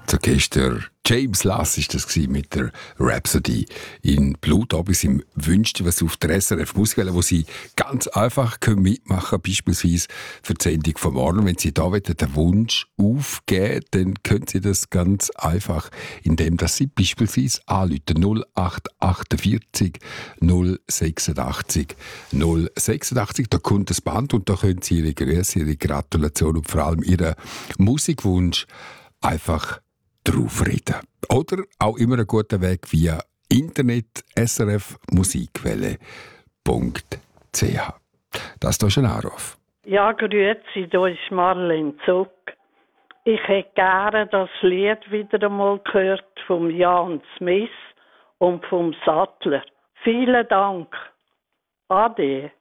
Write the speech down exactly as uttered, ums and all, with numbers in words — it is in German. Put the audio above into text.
Das Orchester James Lass war das mit der Rhapsody in Blut. Aber sie wünschten was auf der S R F Musikwelle, wo sie ganz einfach mitmachen können. Beispielsweise für die Sendung von morgen. Wenn Sie da den Wunsch aufgeben, dann können Sie das ganz einfach, indem dass Sie beispielsweise anrufen null acht achtundvierzig null sechsundachtzig null sechsundachtzig. Da kommt das Band und da können Sie Ihre Grüße, Ihre Gratulation und vor allem Ihren Musikwunsch einfach drauf reden. Oder auch immer ein guter Weg via Internet S R F Musikwelle punkt c h. Das ist ein Anruf. Ja, grüezi, da ist Marlene Zuck. Ich hätte gerne das Lied wieder einmal gehört vom Jan Smith und vom Sattler. Vielen Dank. Ade.